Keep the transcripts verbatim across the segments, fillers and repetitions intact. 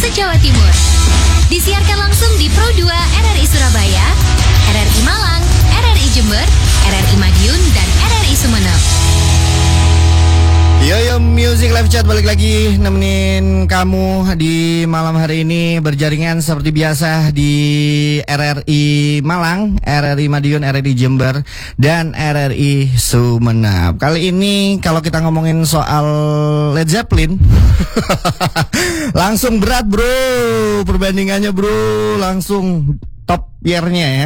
se-Jawa Timur. Disiarkan langsung di Pro dua R R I Surabaya, R R I Malang, R R I Jember, R R I Madiun, dan R R I Sumeneb. Yo yo Music Live Chat balik lagi nemenin kamu di malam hari ini, berjaringan seperti biasa di R R I Malang, R R I Madiun, R R I Jember, dan R R I Sumeneb. Kali ini kalau kita ngomongin soal Led Zeppelin langsung berat bro, perbandingannya bro, langsung top year-nya ya.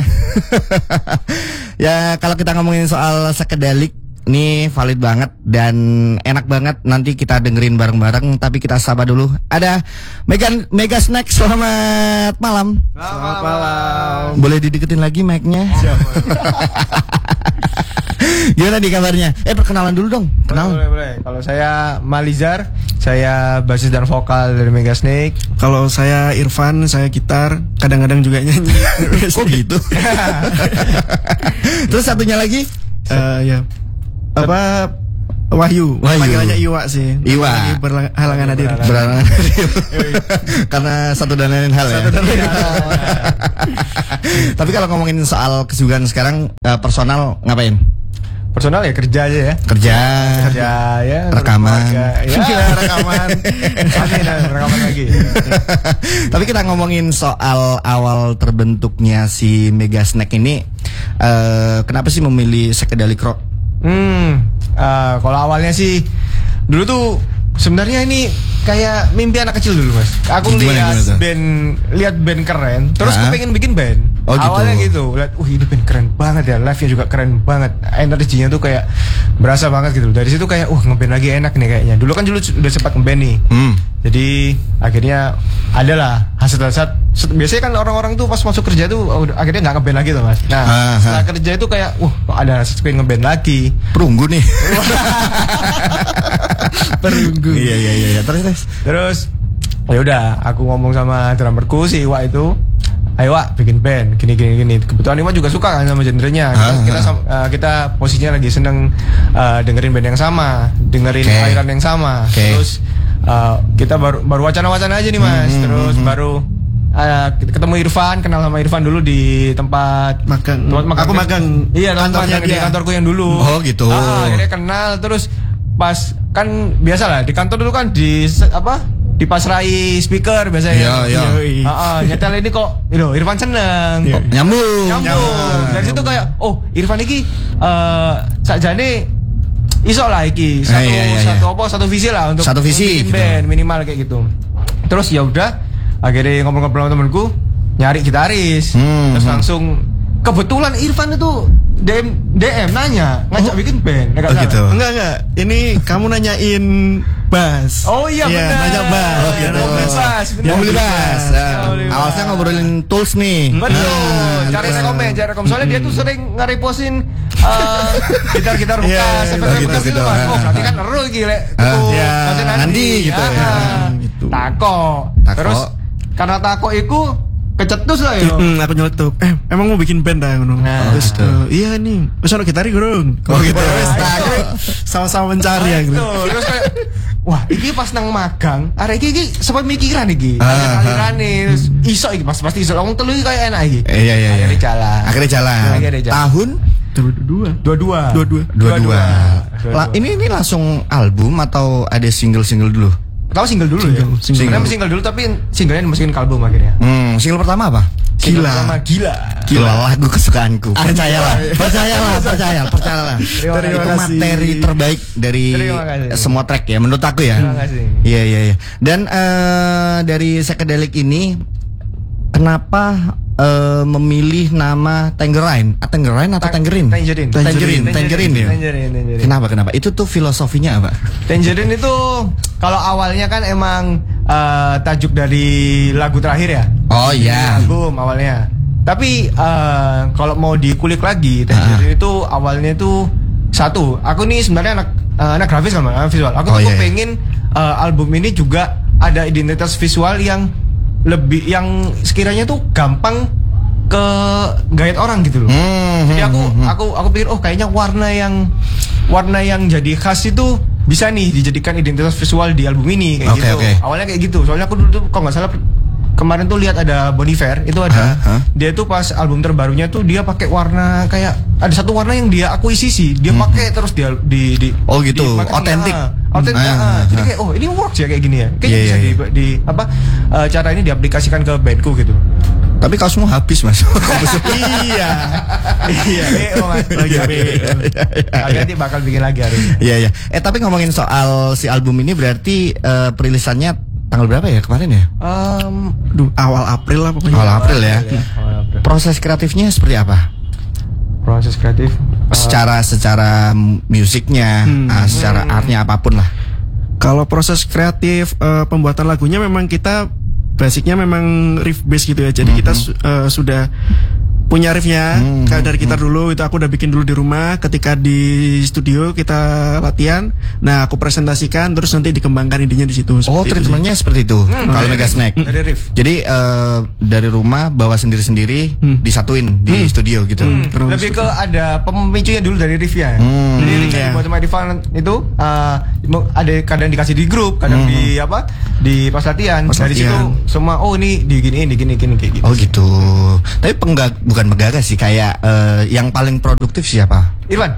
Ya kalau kita ngomongin soal psychedelic, ini valid banget dan enak banget. Nanti kita dengerin bareng-bareng, tapi kita sabar dulu. Ada Megan Mega Snack, selamat malam. Selamat malam. Boleh dideketin lagi mic-nya? Gimana nih kabarnya? Eh perkenalan dulu dong. Kenal. Boleh, boleh. Kalau saya Malizar, saya basis dan vokal dari Mega Snake. Kalau saya Irfan, saya gitar, kadang-kadang juga nyanyi. Kok gitu? Terus satunya lagi? Uh, ya. Apa Wahyu, Wahyu. panggilannya Iwa sih. Iwa. Lagi berhalangan hadir. Berhalangan hadir. Karena satu dan lain hal ya. Satu dan lain hal. Tapi kalau ngomongin soal kesibukan sekarang, uh, personal ngapain? Personal ya kerja aja ya. Kerja. Kerja ya. Rekaman. Ya, rekaman. Amin, rekaman lagi. Tapi kita ngomongin soal awal terbentuknya si Mega Snack ini, uh, kenapa sih memilih psychedelic rock? Hmm, uh, kalau awalnya sih dulu tuh sebenarnya ini kayak mimpi anak kecil dulu mas. Aku Gimana, lihat gimana band, lihat band keren, terus Hah? aku pengen bikin band. Oh, gitu. Awalnya gitu, lihat, uh ini band keren banget ya, live-nya juga keren banget, energinya tuh kayak berasa banget gitu. Dari situ kayak, uh ngeband lagi enak nih kayaknya. Dulu kan dulu udah sempat ngeband nih. Hmm. Jadi akhirnya adalah hasrat-hasrat. Biasanya kan orang-orang tuh pas masuk kerja tuh oh, udah, akhirnya nggak ngeband lagi tuh mas. Nah Aha. setelah kerja itu kayak, wah kok ada hasrat pengen ngeband lagi. Perunggu nih. Perunggu. Iya iya iya. Terus terus. Terus ya udah, aku ngomong sama drummerku si Iwa itu, ayo Wak bikin band gini gini gini. Kebetulan Iwa juga suka kan sama genrenya. Kita Ah, kita, ah. sam- uh, kita posisinya lagi seneng uh, dengerin band yang sama, dengerin Okay. aliran yang sama. Okay. Terus uh, kita baru baru wacana-wacana aja nih mas. Hmm, Terus hmm, baru uh, ketemu Irfan, kenal sama Irfan dulu di tempat Magang. tempat Aku magang Iya, tempat kantornya magang di dia. kantorku yang dulu. Oh, gitu. Ah, akhirnya kenal. Terus pas kan biasa lah di kantor dulu kan di se- apa dipasrai speaker biasanya. Iya, iya. Yoi. Ah, ah, nyetel ini kok, itu Irfan seneng. Iya. Nyambung. Nyambung. Dari situ kayak, oh Irfan iki eh sakjane iso lah iki satu Eh, iya, iya, iya. satu apa satu visi lah untuk Satu visi, untuk bikin gitu. band minimal kayak gitu. Terus ya udah akhirnya ngobrol-ngobrol sama temenku nyari gitaris. Hmm, Terus hmm. langsung kebetulan Irfan itu D M D M nanya ngajak bikin band. Nggak Oh, salah. gitu. Enggak enggak. Ini kamu nanyain bass. Oh iya, benar. Nanya bass. Oh, Dia gitu. mau bass. Bass, benar. Mau beli bass. Mau Nah, beli bass. awalnya ngobrolin tools nih. Betul, Nah, cari terus. rekom cari rekom soalnya dia tuh sering nge-repostin uh, gitar-gitar Iya, bekas, iya, efek-efek gitu, bekas gitu. gitu mas. Oh Ah, berarti ah. kan eru iki lek. Ah, tuku ya, konsen Nandi gitu Ah, ya. ah. Gitu. Tako. Tako. Terus karena tako iku kecetus lah ya. Hmm, aku nyeletuk. Eh, emang mau bikin band dah ngono. Nah. Terus uh, iya nih. Wis ono gitari gurung. Oh, gitu. Wis Nah, tak, itu. sama-sama mencari ya gitu. Tuh, terus kayak wah, iki pas nang magang, arek iki iki sempat mikiran iki. Ah, Alirane terus iso iki pas pasti iso. Wong telu iki kayak enak iki. Eh, iya iya iya. Akhirnya jalan. Akhirnya jalan. Akhirnya jalan. Tahun Dua-dua. Dua-dua. Dua-dua. dua-dua. Dua-dua. Lah, ini ini langsung album atau ada single-single dulu? Pertama single dulu Single, ya. single. Sebenarnya single dulu tapi singlenya dimasukin ke album akhirnya. Hmm, single pertama apa? Single Gila. pertama gila. Gila, lagu kesukaanku. Percayalah, percayalah, percaya, percayalah. Terima Itu kasih. materi terbaik dari Terima kasih. semua track ya, menurut aku ya. Terima kasih. Iya, iya, iya. Dan eh, dari psychedelic ini, kenapa eh, memilih nama Tangerine? Ah, Tangerine atau Ta- Tangerine? Tangerine. Tangerine, Tangerine ya. Tangerine, Tangerine. Kenapa, kenapa? Itu tuh filosofinya apa? Tangerine itu kalau awalnya kan emang eh, tajuk dari lagu terakhir ya. Oh iya. Album awalnya. Tapi eh, kalau mau dikulik lagi, Tangerine itu awalnya itu satu. Aku nih sebenarnya anak eh, anak grafis kan, anak visual. Aku Oh, tuh iya, iya. pengen eh, album ini juga ada identitas visual yang lebih yang sekiranya tuh gampang ke gayet orang gitu loh. Hmm, Jadi aku hmm, hmm. aku aku pikir oh kayaknya warna yang warna yang jadi khas itu bisa nih dijadikan identitas visual di album ini kayak Oke, gitu. oke. Awalnya kayak gitu. Soalnya aku dulu tuh kalau nggak salah kemarin tuh lihat ada Bon Iver itu ada. Hah? Hah? Dia tuh pas album terbarunya tuh dia pakai warna kayak ada satu warna yang dia akuisisi, dia pakai terus dia di di Oh gitu, di marketing. otentik. Ah, otentik. Ah, ah. ah, Jadi ah. kayak oh ini works ya kayak gini ya. Kayaknya Iya, bisa iya, di, di apa eh, cara ini diaplikasikan ke bandku gitu. Tapi kau semua habis mas. Iya. Iya. Eh, oh, Mas. Lagi Tapi nanti bakal bikin lagi hari ini. Iya iya. Eh tapi ngomongin soal si album ini berarti eh, perilisannya tanggal berapa ya kemarin ya? Um, Duh, awal April lah pokoknya. Awal April ya. Awal April. Proses kreatifnya seperti apa? Proses kreatif. uh, Secara secara musiknya, ah, secara artnya apapun lah. Kalau proses kreatif eh, pembuatan lagunya memang kita basicnya memang riff bass gitu ya. Jadi kita su- eh, sudah punya riffnya Hmm, kayak dari gitar dulu itu aku udah bikin dulu di rumah. Ketika di studio kita latihan, nah aku presentasikan terus nanti dikembangkan idenya di situ. Oh Seperti itu sih. treatmentnya seperti itu. Kalau Mega Snack. dari riff. Jadi eh, dari rumah bawa sendiri-sendiri disatuin di studio gitu. Terus- Lebih ke ada pemicunya dulu dari riffnya. Hmm, Jadi riff iya. yang buat sama Irfan itu uh, mau- ada kadang dikasih di grup, kadang di apa di pas latihan. Pas dari latihan. situ semua oh ini diginiin, diginiin, kayak gitu. Oh gitu. Tapi penggag bukan menggagas sih kayak eh, yang paling produktif siapa? Irfan.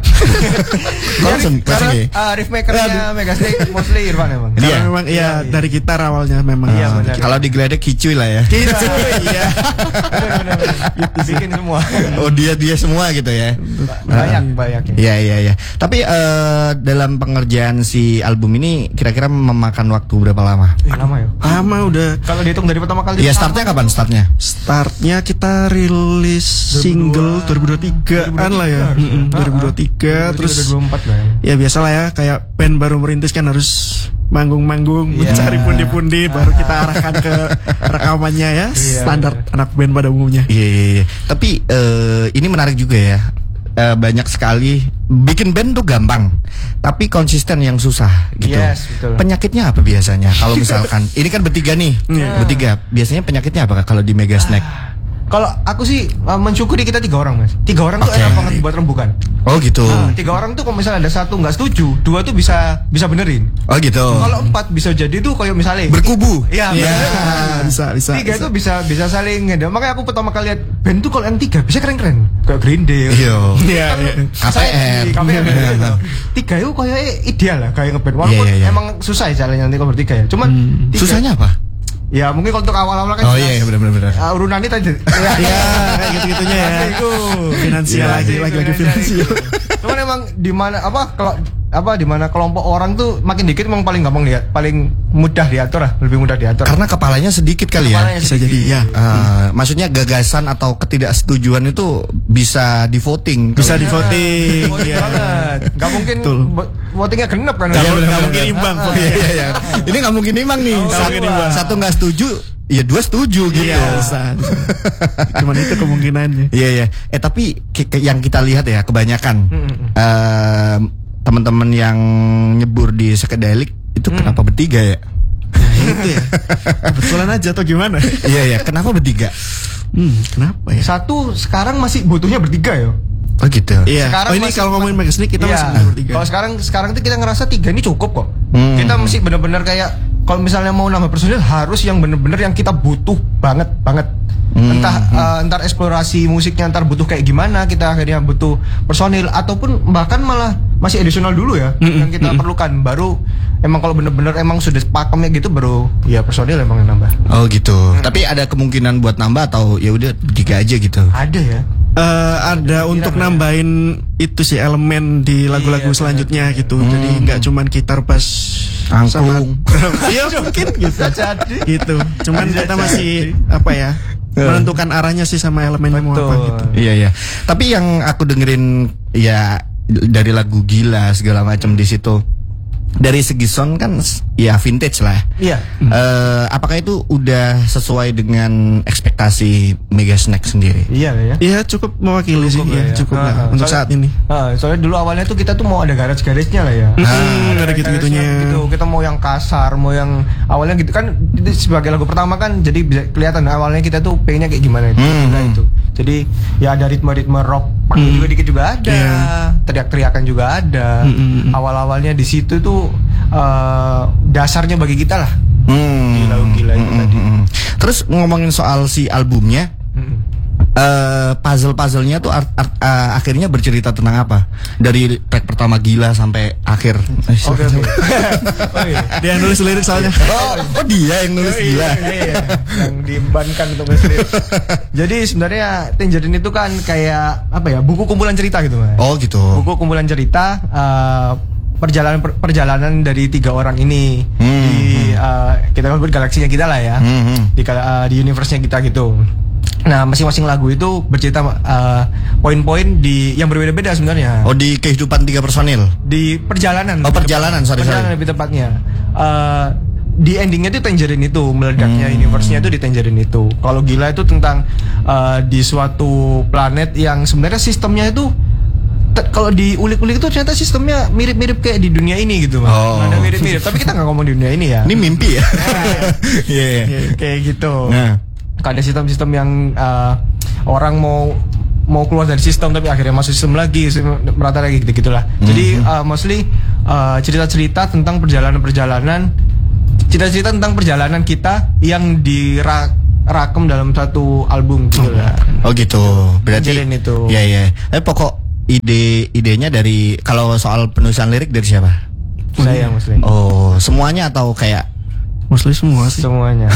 Langsung, Karena langsung ya? uh, riff makernya Megasnake mostly Irfan emang. Karena Iya. memang iya dari gitar awalnya memang. Iya, Ah, benar. Kalau digeledek kicuy lah ya. Gitu, iya. Benar-benar. Bikin semua. Oh dia dia semua gitu ya. Banyak, banyak. ya. Iya iya iya. Tapi eh, dalam pengerjaan si album ini kira-kira memakan waktu berapa lama? Ih, lama ya. Lama udah. Kalau dihitung dari pertama kali. Iya startnya kapan startnya? Startnya kita rilis single dua ribu dua puluh tiga-an lah ya. Mm-mm, dua ribu dua puluh tiga terus dua ribu dua puluh empat lah ya. ya biasalah ya kayak band baru merintis kan harus manggung-manggung Iya. mencari pundi-pundi baru kita arahkan ke rekamannya ya standar anak band pada umumnya. Iya iya iya. Tapi eh, ini menarik juga ya. Eh, banyak sekali bikin band tuh gampang, tapi konsisten yang susah gitu. Yes, betul. Penyakitnya apa biasanya? Kalau misalkan ini kan bertiga nih, bertiga. Biasanya penyakitnya apa kalau di Mega Snack? Kalau aku sih uh, mensyukuri kita tiga orang mas. Tiga orang tuh Oke. enak banget buat rembukan. Oh gitu. Nah, tiga orang tuh kalau misalnya ada satu nggak setuju, dua tuh bisa bisa benerin. Oh gitu. Kalau empat bisa jadi tuh kayak misalnya Berkubu. Iya. Iya. bener. bisa bisa. Tiga bisa. itu bisa bisa saling ngedel. Makanya aku pertama kali lihat band tuh kalau yang tiga bisa keren-keren. Kayak Green Day. Iya. Iya, Kan iya. K P R. K P R gitu. Tiga itu kayak ideal lah kayak ngeband. Walaupun Iya, iya, iya. emang susah ya caranya nanti kalau bertiga ya. Cuman tiga- Susahnya apa? Ya mungkin kalau untuk awal-awal kan Oh jelas. iya iya, benar benar benar. Uh, urunannya tadi. Ya, kayak gitu-gitunya ya. Itu. Finansial lagi Iya, lagi lagi iya, finansial. iya. Cuman emang di mana apa kalau apa di mana kelompok orang tuh makin dikit emang paling gampang lihat, paling mudah diatur lah, lebih mudah diatur. Karena kepalanya sedikit kali ya. Kepalanya Bisa jadi ya. Ah, maksudnya gagasan atau ketidaksetujuan itu bisa di voting. Bisa di voting. Voting ya. banget. Gak mungkin Betul. bo- votingnya genep kan. Nggak Iya, benar, nggak benar, mungkin benar. imbang. Ah, Iya iya iya. Ini nggak mungkin imbang nih. Nggak Satu, mungkin imbang. satu nggak setuju, ya dua setuju gitu. Iya, bisa. Cuman itu kemungkinannya. Iya iya. Eh tapi ki- ki- yang kita lihat ya kebanyakan eh, teman-teman yang nyebur di Psychedelic itu kenapa bertiga ya? Itu ya. Kebetulan aja atau gimana? Iya iya. Kenapa bertiga? Hmm, kenapa ya? Satu sekarang masih butuhnya bertiga ya. Oh gitu. Iya. Sekarang Oh ini masih- kalau ngomongin Megasneak kita Iya. masih bertiga. Kalau sekarang sekarang tuh kita ngerasa tiga ini cukup kok. Hmm. Kita mesti benar-benar kayak kalau misalnya mau nambah personil harus yang benar-benar yang kita butuh banget banget. Hmm. Entah eh, entar eksplorasi musiknya entar butuh kayak gimana kita akhirnya butuh personil ataupun bahkan malah masih additional dulu ya yang kita perlukan baru emang kalau benar-benar emang sudah pakemnya gitu baru ya personil emang yang nambah. Oh gitu. Tapi ada kemungkinan buat nambah atau ya udah tiga aja gitu. Ada ya. Eh, ada untuk nambahin itu sih elemen di lagu-lagu Iya, selanjutnya gitu. Jadi nggak cuman gitar bass sama Angklung. Iya mungkin gitu. Bisa jadi. Gitu. Cuman Bisa kita masih jadi. apa ya? Menentukan arahnya sih sama elemennya mau apa gitu. Iya iya. Tapi yang aku dengerin ya dari lagu Gila segala macam di situ. Dari segi sound kan ya vintage lah. Iya. Eh, apakah itu udah sesuai dengan ekspektasi Mega Snack sendiri? Iya ya. Iya cukup mewakili sih Cukup lah ya, ya. cukup Ah, lah ah. untuk Soalnya- saat ini. Ah, soalnya dulu awalnya tuh kita tuh mau ada garage-garage-nya lah ya. Hmm, ada gitu-gitunya. Gitu. Kita mau yang kasar, mau yang awalnya gitu kan itu sebagai lagu pertama kan jadi bisa kelihatan awalnya kita tuh pengennya kayak gimana gitu. Hmm, Nah, hmm. itu. Jadi ya ada ritme-ritme rock punk Hmm. juga dikit juga ada. Iya. Teriak-teriakan juga ada. Hmm, hmm, hmm. Awal-awalnya di situ tuh eh, dasarnya bagi kita lah. Hmm. Gila-gila itu Hmm, tadi. hmm, hmm. Terus ngomongin soal si albumnya, Mm-mm. eh puzzle-puzzlenya tuh art, art, eh, akhirnya bercerita tentang apa? Dari track pertama Gila sampai akhir. Eh, Oke oke. Oh iya. Dia yang nulis lirik soalnya. Oh, oh dia yang nulis Gila. Iya, iya, yang diembankan untuk nulis lirik. Jadi sebenarnya Tangerine itu kan kayak apa ya, buku kumpulan cerita gitu Mas. Oh gitu. Buku kumpulan cerita uh, perjalanan per- perjalanan dari tiga orang ini Hmm, di uh, kita sebut galaksinya kita lah ya, Hmm, hmm. di gal- uh, di universe-nya kita gitu. Nah, masing-masing lagu itu bercerita uh, poin-poin di yang berbeda-beda sebenarnya. Oh di kehidupan tiga personil. Di perjalanan. Oh, perjalanan, sorry, Perjalanan sorry. lebih tepatnya. Uh, di endingnya itu Tangerine itu meledaknya Hmm. universe-nya itu di Tangerine itu. Kalau Gila itu tentang uh, di suatu planet yang sebenarnya sistemnya itu te- kalau diulik-ulik itu ternyata sistemnya mirip-mirip kayak di dunia ini gitu, Mas. Oh. Ada mirip-mirip, tapi kita nggak ngomong di dunia ini ya. Ini mimpi ya? Iya. iya. Kayak gitu. Nah. Ada sistem-sistem yang uh, orang mau mau keluar dari sistem tapi akhirnya masuk sistem lagi, sistem- merata lagi gitu gitulah. Jadi uh, mostly uh, cerita-cerita tentang perjalanan-perjalanan, cerita-cerita tentang perjalanan kita yang dirakam dalam satu album gitu lah. Oh gitu. Berarti Tangerine itu. Iya iya. Tapi pokok ide idenya dari kalau soal penulisan lirik dari siapa? Saya mostly. Oh, semuanya atau kayak Mostly semua sih. Semuanya.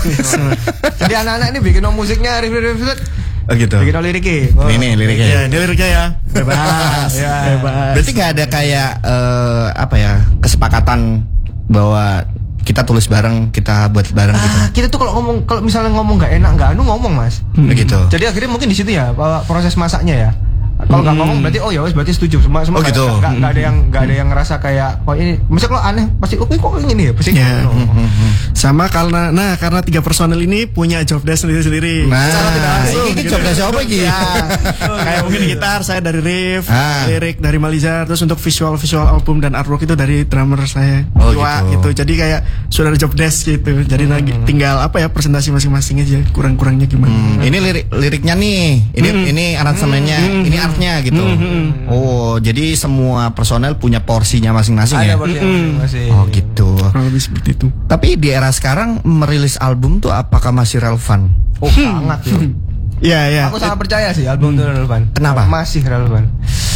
Jadi anak-anak ini bikin musiknya, riff-riff-riff, oh gitu. bikin liriknya. Oh. Nih nih liriknya. Ya, ini liriknya ya. Bebas. Ya. Bebas. Berarti nggak ada kayak eh, apa ya kesepakatan bahwa kita tulis bareng, kita buat bareng gitu. Ah, kita tuh kalau ngomong, kalau misalnya ngomong nggak enak nggak anu ngomong Mas. Begitu. Jadi akhirnya mungkin di situ ya bahwa proses masaknya ya. Kalau nggak ngomong berarti oh ya wes berarti setuju semua semua Oh, nggak- gitu. nggak nggak ada yang nggak ada yang ngerasa kayak oh ini misalnya kalau aneh pasti oh ini kok ini ya pasti Ya. no. Sama karena nah karena tiga personel ini punya job desk sendiri-sendiri. Nah, Secara tidak langsung, ini gitu. job desk siapa iki? Ya. Kayak mungkin di gitar saya dari riff, Ah. lirik dari Maliza, terus untuk visual visual album dan artwork itu dari drummer saya. Oh, Dua, gitu. gitu. Jadi kayak sudah ada job desk gitu. Jadi lagi tinggal apa ya presentasi masing-masing aja kurang-kurangnya gimana. Hmm, ini lirik liriknya nih, ini ini aransemennya, ini artnya gitu. Oh, jadi semua personel punya porsinya masing-masing Ada ya. berarti masih. Oh gitu. Kurang lebih seperti itu. Tapi di era sekarang merilis album tuh apakah masih relevan? Oh sangat ya. Iya, iya. Aku sangat percaya sih album itu relevan. Kenapa? Masih relevan.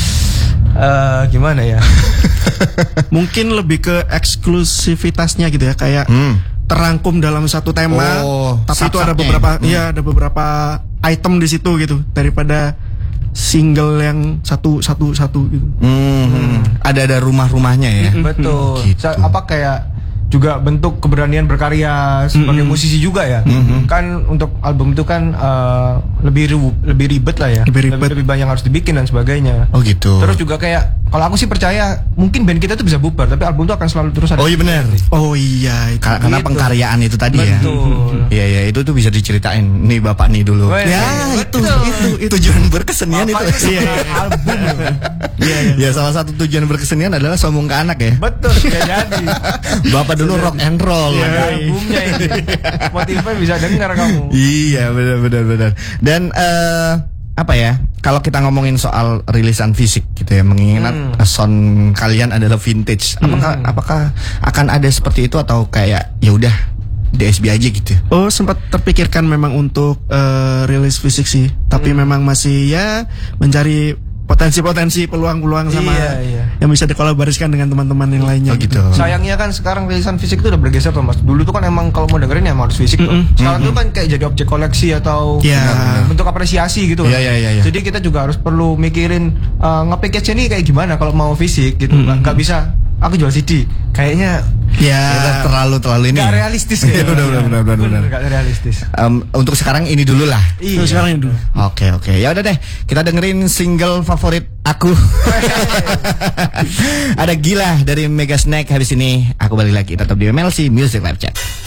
Eh gimana ya? Mungkin lebih ke eksklusivitasnya gitu ya, kayak Hmm. terangkum dalam satu tema, Oh, tapi itu ada sub-subnya. beberapa, Hmm. iya ada beberapa item di situ gitu daripada single yang satu satu satu gitu. Hmm, ada ada rumah-rumahnya ya. Betul. Gitu. Sa- Apa kayak juga bentuk keberanian berkarya sebagai musisi juga ya. Kan untuk album itu kan eh, lebih ru- lebih ribet lah ya. Lebih ribet. lebih banyak yang harus dibikin dan sebagainya. Oh gitu. Terus juga kayak kalau aku sih percaya mungkin band kita tuh bisa bubar tapi album itu akan selalu terus ada. Oh iya benar. Oh iya itu. Ka- Karena Gitu. pengkaryaan itu tadi ya. Betul. Iya iya itu tuh bisa diceritain. Nih bapak nih dulu. Weh, Ya itu betul. itu itu tujuan berkesenian Bapak itu. itu Iya. album. Iya Ya salah satu tujuan berkesenian adalah sombong ke anak ya. Betul, ya jadi. Bapak dulu rock and roll. Ada Iya. albumnya ini. Spotify bisa dengar kamu. Iya benar benar benar. Dan eh apa ya? Kalau kita ngomongin soal rilisan fisik gitu ya, mengingat Hmm. sound kalian adalah vintage. Apakah apakah akan ada seperti itu atau kayak ya udah D S B aja gitu? Oh sempat terpikirkan memang untuk eh, rilis fisik sih, tapi Hmm. memang masih ya mencari potensi-potensi peluang-peluang sama Iya, iya. yang bisa dikolaborasikan dengan teman-teman yang lainnya. Oh gitu. Sayangnya kan sekarang rilisan fisik itu udah bergeser tuh Mas. Dulu tuh kan emang kalau mau dengerin ya emang harus fisik tuh. Sekarang tuh kan kayak jadi objek koleksi atau Ya. bentuk apresiasi gitu kan. Iya, iya, iya, iya. Jadi kita juga harus perlu mikirin uh, nge-package ini kayak gimana kalau mau fisik gitu. Nggak nggak bisa aku jual C D. Kayaknya Ya. Kita terlalu terlalu ini. nggak realistis Iya, ya. benar benar benar benar. benar. Nggak realistis. Em, untuk sekarang ini dulu lah. Iya. Terus sekarang ini dulu. Oke oke ya udah deh kita dengerin single favorit aku. Ada Gila dari Mega Snack. Habis ini aku balik lagi tetap di M L C Music Live Chat.